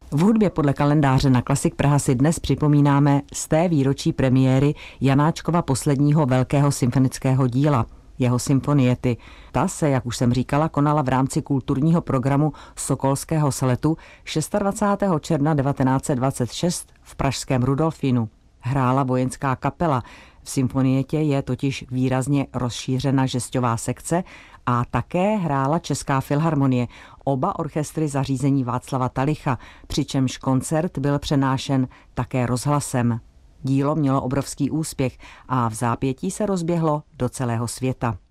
V hudbě podle kalendáře na Klasik Praha si dnes připomínáme z té výročí premiéry Janáčkova posledního velkého symfonického díla, jeho Symfoniety. Ta se, jak už jsem říkala, konala v rámci kulturního programu Sokolského sletu 26. června 1926 v pražském Rudolfínu. Hrála vojenská kapela. V Symfonietě je totiž výrazně rozšířena žesťová sekce a také hrála Česká filharmonie, oba orchestry zařízení Václava Talicha, přičemž koncert byl přenášen také rozhlasem. Dílo mělo obrovský úspěch a v zápětí se rozběhlo do celého světa.